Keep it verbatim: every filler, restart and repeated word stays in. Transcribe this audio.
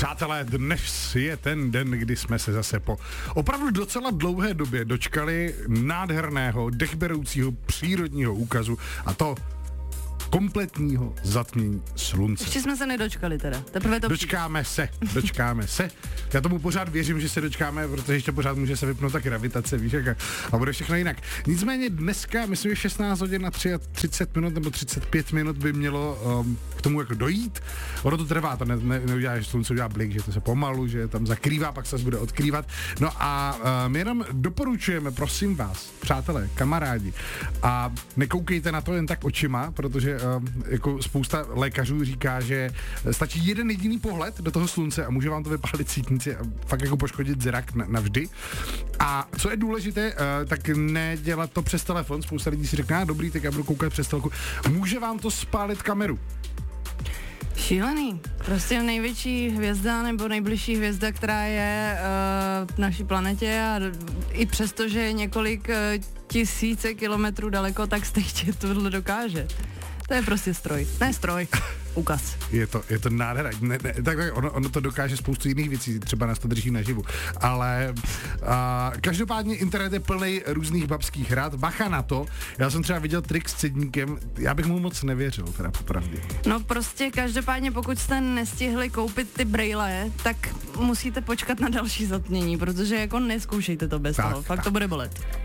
Přátelé, dnes je ten den, kdy jsme se zase po opravdu docela dlouhé době dočkali nádherného, dechberoucího přírodního úkazu, a to kompletního zatmění slunce. Ještě jsme se nedočkali teda. Teprve to Dočkáme se, dočkáme se. Já tomu pořád věřím, že se dočkáme, protože ještě pořád může se vypnout ta gravitace, víš, jak, a bude všechno jinak. Nicméně dneska, myslím, že šestnáct hodin na třicet minut nebo třicet pět minut by mělo um, k tomu jako dojít. Ono to trvá, to ne, ne, neudělá, že slunce udělá blik, že to se pomalu, že tam zakrývá, pak se bude odkrývat. No a uh, my jenom doporučujeme, prosím vás, přátelé, kamarádi, a nekoukejte na to jen tak očima, protože jako spousta lékařů říká, že stačí jeden jediný pohled do toho slunce a může vám to vypálit sítnici a fakt jako poškodit zrak navždy. A co je důležité, tak nedělat to přes telefon. Spousta lidí si řekne, dobrý, tak já budu koukat přes telku. Může vám to spálit kameru. Šílený. Prostě největší hvězda nebo nejbližší hvězda, která je uh, v naší planetě, a i přesto, že je několik uh, tisíce kilometrů daleko, tak stejně tohle dokáže. To je prostě stroj. Ne stroj. Ukaz. Je to, je to nádhera. Ne, ne, takhle ono, ono to dokáže spoustu jiných věcí, třeba nás to drží naživu. Ale a, každopádně internet je plný různých babských rád. Bacha na to. Já jsem třeba viděl trik s cedníkem, já bych mu moc nevěřil, teda popravdě. No prostě každopádně, pokud jste nestihli koupit ty brejle, tak musíte počkat na další zatmění, protože jako neskoušejte to bez tak, toho. Fakt tak. to bude bolet.